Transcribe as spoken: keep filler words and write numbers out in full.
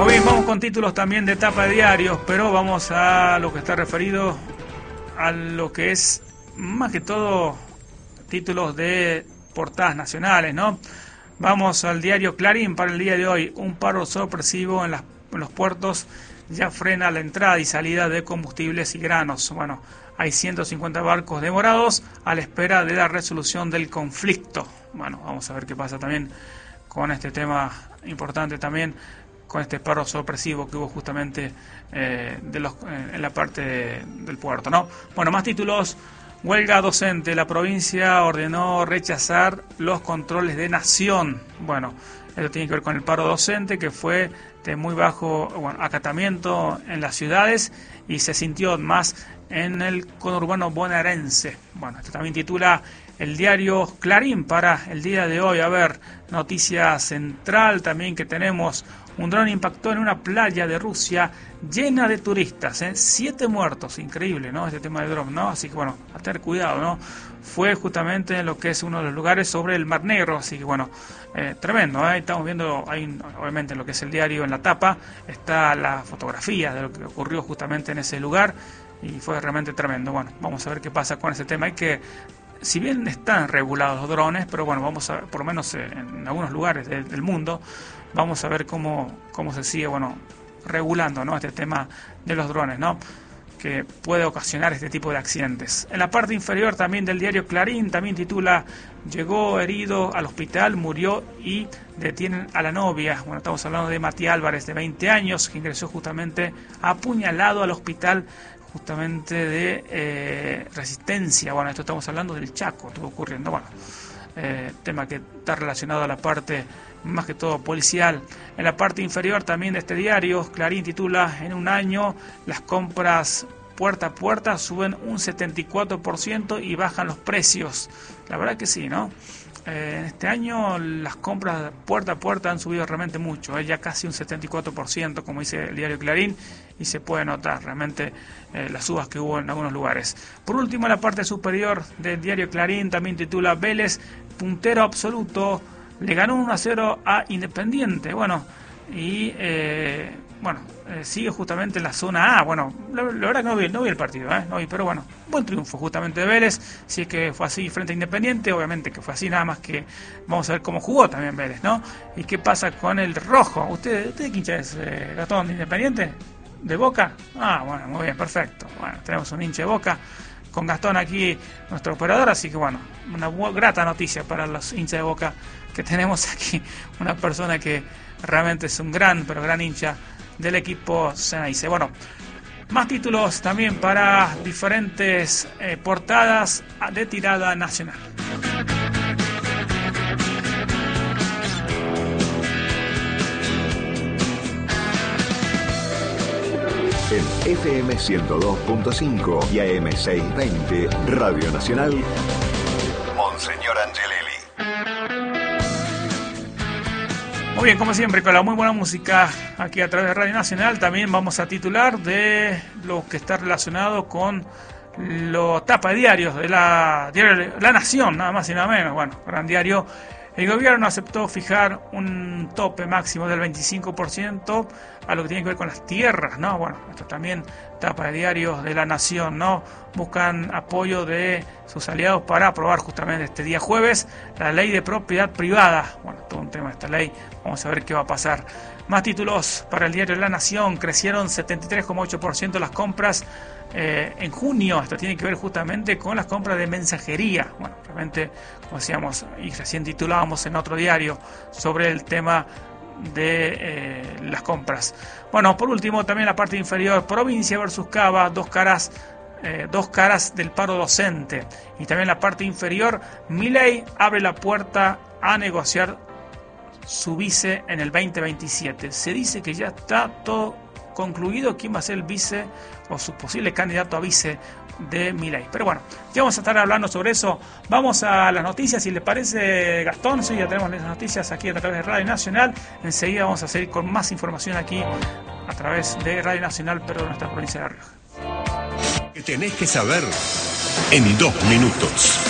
Muy bien, vamos con títulos también de tapa de diarios, pero vamos a lo que está referido a lo que es más que todo títulos de portadas nacionales, ¿no? Vamos al diario Clarín para el día de hoy. Un paro sorpresivo en, las, en los puertos ya frena la entrada y salida de combustibles y granos. Bueno, hay ciento cincuenta barcos demorados a la espera de la resolución del conflicto. Bueno, vamos a ver qué pasa también con este tema importante también, con este paro sorpresivo que hubo justamente eh, de los, eh, en la parte de, del puerto, ¿no? Bueno, más títulos. Huelga docente. La provincia ordenó rechazar los controles de Nación. Bueno, esto tiene que ver con el paro docente, que fue de muy bajo bueno, acatamiento en las ciudades y se sintió más en el conurbano bonaerense. Bueno, esto también titula el diario Clarín para el día de hoy. A ver, noticia central también que tenemos. Un dron impactó en una playa de Rusia llena de turistas, ¿eh? Siete muertos, increíble, ¿no? Este tema de dron, ¿no? Así que bueno, a tener cuidado, ¿no? Fue justamente en lo que es uno de los lugares sobre el Mar Negro, así que bueno, eh, tremendo, ¿eh? Estamos viendo, hay un, obviamente en lo que es el diario, en la tapa, está la fotografía de lo que ocurrió justamente en ese lugar y fue realmente tremendo. Bueno, vamos a ver qué pasa con ese tema. Hay que, si bien están regulados los drones, pero bueno, vamos a ver, por lo menos en algunos lugares de, del mundo, vamos a ver cómo, cómo se sigue, bueno, regulando, ¿no? Este tema de los drones, ¿no? Que puede ocasionar este tipo de accidentes. En la parte inferior también del diario Clarín, también titula, llegó herido al hospital, murió y detienen a la novia. Bueno, estamos hablando de Matías Álvarez, de veinte años, que ingresó justamente apuñalado al hospital justamente de eh, Resistencia. Bueno, esto estamos hablando del Chaco, estuvo ocurriendo, bueno, eh, tema que está relacionado a la parte más que todo policial. En la parte inferior también de este diario, Clarín titula, en un año las compras puerta a puerta suben un setenta y cuatro por ciento y bajan los precios. La verdad que sí, ¿no? Eh, en este año las compras puerta a puerta han subido realmente mucho, ¿eh? Ya casi un setenta y cuatro por ciento, como dice el diario Clarín, y se puede notar realmente eh, las subas que hubo en algunos lugares. Por último, en la parte superior del diario Clarín también titula, Vélez, puntero absoluto, le ganó uno a cero a Independiente. Bueno, y eh, bueno, eh, sigue justamente en la zona A. Bueno, la, la verdad que no vi, no vi el partido, ¿eh? No vi, pero bueno, buen triunfo justamente de Vélez. Si es que fue así frente a Independiente, obviamente que fue así, nada más que vamos a ver cómo jugó también Vélez, ¿no? Y qué pasa con el rojo. ¿Usted, usted qué hincha es, eh, Gastón, de Independiente? ¿De Boca? Ah, bueno, muy bien, perfecto. Bueno, tenemos un hincha de Boca con Gastón aquí, nuestro operador, así que bueno, una buena, grata noticia para los hinchas de Boca que tenemos aquí, una persona que realmente es un gran, pero gran hincha del equipo Ceneice. Bueno, más títulos también para diferentes eh, portadas de tirada nacional. En F M ciento dos punto cinco y A M seiscientos veinte, Radio Nacional, Monseñor Angelelli. Muy bien, como siempre, con la muy buena música aquí a través de Radio Nacional, también vamos a titular de lo que está relacionado con lo tapa de diarios de la, diario La Nación, nada más y nada menos. Bueno, gran diario. El gobierno aceptó fijar un tope máximo del veinticinco por ciento a lo que tiene que ver con las tierras, ¿no? Bueno, esto también tapa de diarios de La Nación, ¿no? Buscan apoyo de sus aliados para aprobar justamente este día jueves la ley de propiedad privada. Bueno, todo un tema de esta ley, vamos a ver qué va a pasar. Más títulos para el diario La Nación, crecieron setenta y tres coma ocho por ciento las compras eh, en junio. Esto tiene que ver justamente con las compras de mensajería. Bueno, realmente, como decíamos, y recién titulábamos en otro diario sobre el tema de eh, las compras. Bueno, por último, también la parte inferior, provincia versus Cava, dos caras, eh, dos caras del paro docente. Y también la parte inferior, Milei abre la puerta a negociar su vice en el veinte veintisiete. Se dice que ya está todo concluido quién va a ser el vice o su posible candidato a vice de Milei. Pero bueno, ya vamos a estar hablando sobre eso. Vamos a las noticias, si le parece, Gastón. Sí, ya tenemos las noticias aquí a través de Radio Nacional. Enseguida vamos a seguir con más información aquí a través de Radio Nacional, pero de nuestra provincia de La Rioja. Que tenés que saber en dos minutos.